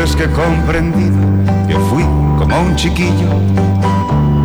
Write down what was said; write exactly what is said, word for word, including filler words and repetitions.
creas que he comprendido que fui como un chiquillo